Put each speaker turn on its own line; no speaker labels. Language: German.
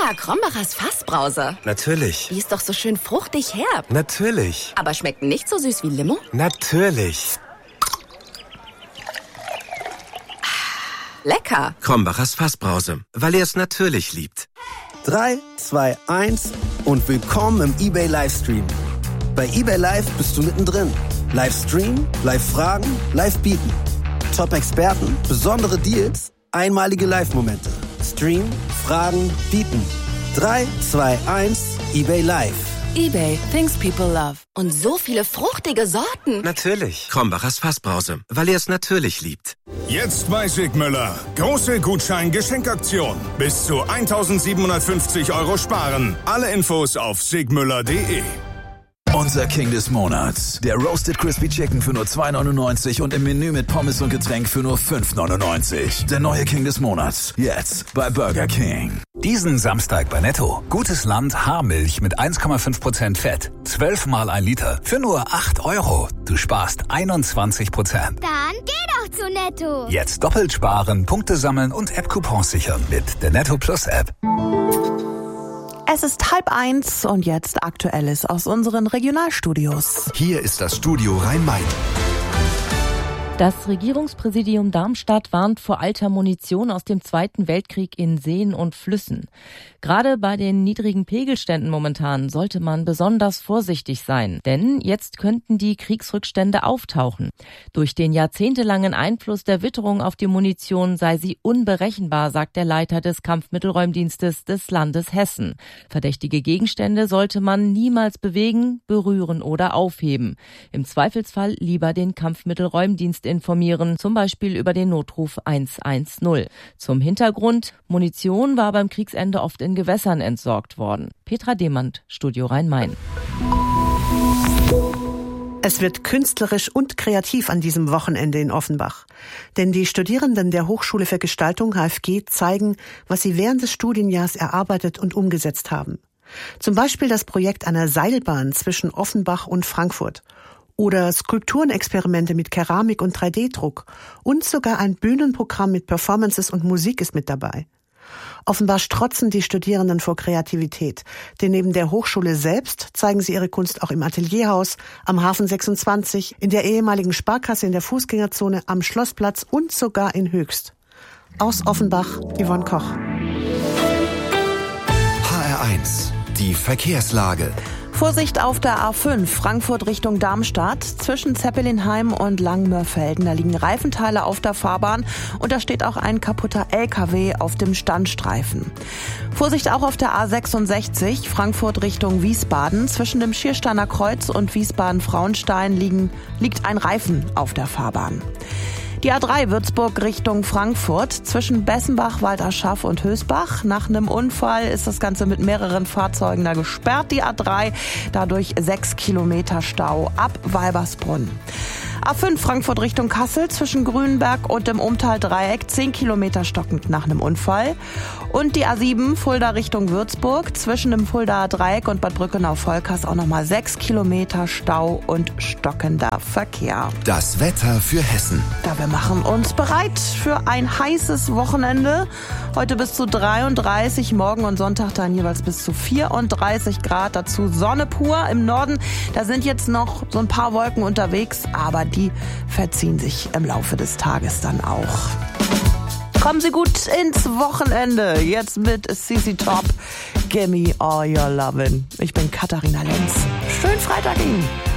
Krombacher Fassbrause.
Natürlich.
Die ist doch so schön fruchtig herb.
Natürlich.
Aber schmeckt nicht so süß wie Limo?
Natürlich.
Lecker.
Krombachers Fassbrause, weil er es natürlich liebt.
3, 2, 1 und willkommen im eBay Livestream. Bei eBay Live bist du mittendrin. Livestream, Live-Fragen, Live-Bieten. Top-Experten, besondere Deals, einmalige Live-Momente. Stream, Fragen, Bieten. 3, 2, 1, eBay Live.
eBay, things people love. Und so viele fruchtige Sorten.
Natürlich. Krombachers Fassbrause, weil er es natürlich liebt.
Jetzt bei Sigmüller. Große Gutschein-Geschenkaktion. Bis zu 1.750 € sparen. Alle Infos auf sigmüller.de.
Unser King des Monats. Der Roasted Crispy Chicken für nur 2,99 und im Menü mit Pommes und Getränk für nur 5,99. Der neue King des Monats. Jetzt bei Burger King.
Diesen Samstag bei Netto. Gutes Land Haarmilch mit 1,5% Fett. 12 mal 1 Liter für nur 8 €. Du sparst 21%.
Dann geh doch zu Netto.
Jetzt doppelt sparen, Punkte sammeln und App-Coupons sichern mit der Netto Plus App.
Es ist 12:30 und jetzt Aktuelles aus unseren Regionalstudios.
Hier ist das Studio Rhein-Main.
Das Regierungspräsidium Darmstadt warnt vor alter Munition aus dem Zweiten Weltkrieg in Seen und Flüssen. Gerade bei den niedrigen Pegelständen momentan sollte man besonders vorsichtig sein, denn jetzt könnten die Kriegsrückstände auftauchen. Durch den jahrzehntelangen Einfluss der Witterung auf die Munition sei sie unberechenbar, sagt der Leiter des Kampfmittelräumdienstes des Landes Hessen. Verdächtige Gegenstände sollte man niemals bewegen, berühren oder aufheben. Im Zweifelsfall lieber den Kampfmittelräumdienst informieren, zum Beispiel über den Notruf 110. Zum Hintergrund: Munition war beim Kriegsende oft in Gewässern entsorgt worden. Petra Demand, Studio Rhein-Main.
Es wird künstlerisch und kreativ an diesem Wochenende in Offenbach. Denn die Studierenden der Hochschule für Gestaltung HFG zeigen, was sie während des Studienjahrs erarbeitet und umgesetzt haben. Zum Beispiel das Projekt einer Seilbahn zwischen Offenbach und Frankfurt. Oder Skulpturenexperimente mit Keramik und 3D-Druck. Und sogar ein Bühnenprogramm mit Performances und Musik ist mit dabei. Offenbar strotzen die Studierenden vor Kreativität, denn neben der Hochschule selbst zeigen sie ihre Kunst auch im Atelierhaus, am Hafen 26, in der ehemaligen Sparkasse in der Fußgängerzone, am Schlossplatz und sogar in Höchst. Aus Offenbach, Yvonne Koch.
HR1, die Verkehrslage.
Vorsicht auf der A5, Frankfurt Richtung Darmstadt, zwischen Zeppelinheim und Langmörfelden. Da liegen Reifenteile auf der Fahrbahn und da steht auch ein kaputter LKW auf dem Standstreifen. Vorsicht auch auf der A66, Frankfurt Richtung Wiesbaden. Zwischen dem Schiersteiner Kreuz und Wiesbaden-Frauenstein liegt ein Reifen auf der Fahrbahn. Die A3 Würzburg Richtung Frankfurt, zwischen Bessenbach, Walderschaff und Hösbach. Nach einem Unfall ist das Ganze mit mehreren Fahrzeugen da gesperrt, die A3. Dadurch 6 Kilometer Stau ab Weibersbrunn. A5 Frankfurt Richtung Kassel, zwischen Grünberg und dem Umtal-Dreieck 10 Kilometer stockend nach einem Unfall. Und die A7 Fulda Richtung Würzburg, zwischen dem Fuldaer Dreieck und Bad Brückenau-Volkers auch nochmal 6 Kilometer Stau und stockender Verkehr.
Das Wetter für Hessen.
Ja, wir machen uns bereit für ein heißes Wochenende. Heute bis zu 33, morgen und Sonntag dann jeweils bis zu 34 Grad. Dazu Sonne pur im Norden. Da sind jetzt noch so ein paar Wolken unterwegs, aber die verziehen sich im Laufe des Tages dann auch. Kommen Sie gut ins Wochenende. Jetzt mit CC Top. Gimme all your lovin'. Ich bin Katharina Lenz. Schönen Freitag Ihnen.